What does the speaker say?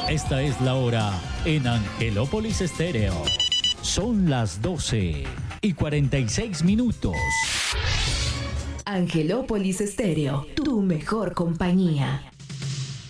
Esta es la hora en Angelópolis Estéreo. Son las 12:46. Angelópolis Estéreo, tu mejor compañía.